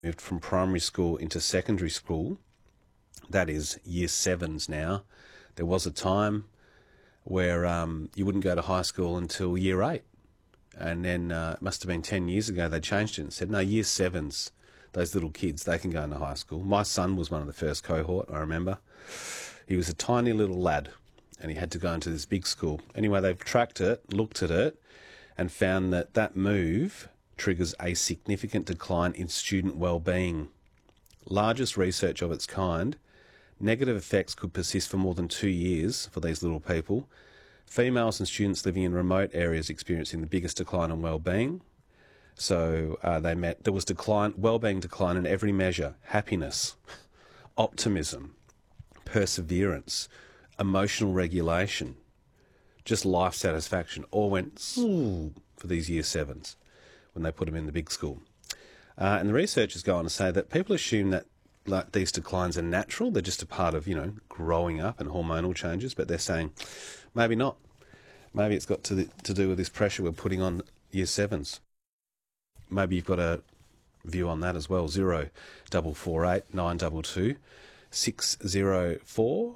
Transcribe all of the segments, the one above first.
moved from primary school into secondary school, that is year sevens now. There was a time where you wouldn't go to high school until year 8. And then it must have been 10 years ago they changed it and said, no, year sevens, those little kids, they can go into high school. My son was one of the first cohort, I remember. He was a tiny little lad and he had to go into this big school. Anyway, they've tracked it, looked at it, and found that that move triggers a significant decline in student well-being. Largest research of its kind. Negative effects could persist for more than 2 years for these little people. Females and students living in remote areas experiencing the biggest decline in well-being. So there was well-being decline in every measure: happiness, optimism, perseverance, emotional regulation, just life satisfaction. All went for these year sevens when they put them in the big school. And the researchers go on to say that people assume that these declines are natural. They're just a part of, growing up and hormonal changes. But they're saying, maybe not. Maybe it's got to do with this pressure we're putting on year sevens. Maybe you've got a view on that as well. 0448 922 604.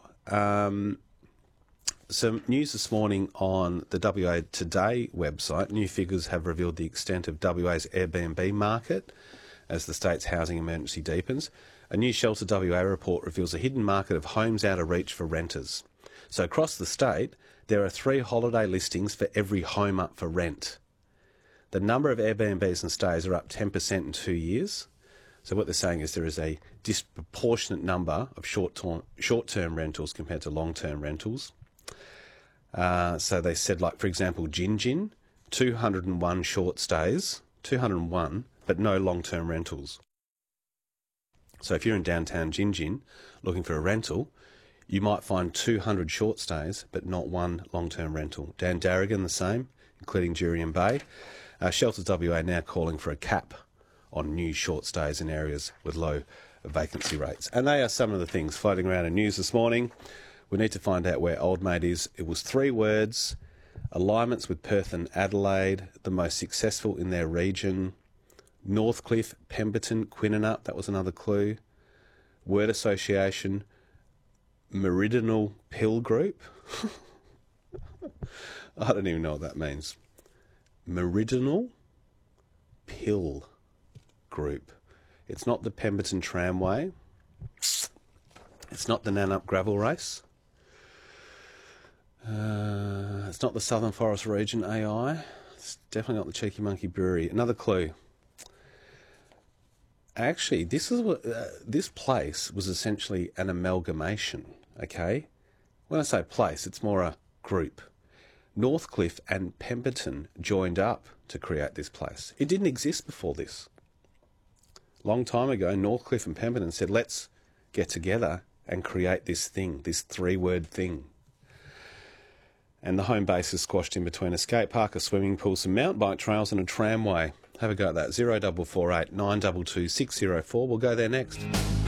Some news this morning on the WA Today website. New figures have revealed the extent of WA's Airbnb market as the state's housing emergency deepens. A new Shelter WA report reveals a hidden market of homes out of reach for renters. So across the state, there are 3 holiday listings for every home up for rent. The number of Airbnbs and stays are up 10% in 2 years. So what they're saying is there is a disproportionate number of short-term rentals compared to long-term rentals. So they said, for example, Gin, 201 short stays, 201, but no long-term rentals. So if you're in downtown Gin looking for a rental, you might find 200 short stays, but not one long-term rental. Dan Darrigan, the same, including Jurien Bay. Shelters WA now calling for a cap on new short stays in areas with low vacancy rates. And they are some of the things floating around in news this morning. We need to find out where Old Mate is. It was 3 words: alignments with Perth and Adelaide, the most successful in their region. Northcliffe, Pemberton, Quinninup, that was another clue. Word association, Meridional Pill Group. I don't even know what that means. Meridional Pill Group. It's not the Pemberton Tramway. It's not the Nannup Gravel Race. It's not the Southern Forest Region AI. It's definitely not the Cheeky Monkey Brewery. Another clue. Actually, this place was essentially an amalgamation, okay? When I say place, it's more a group. Northcliffe and Pemberton joined up to create this place. It didn't exist before this. Long time ago, Northcliffe and Pemberton said, let's get together and create this thing, this 3-word thing. And the home base is squashed in between a skate park, a swimming pool, some mountain bike trails and a tramway. Have a go at that. 0448 922 604. We'll go there next.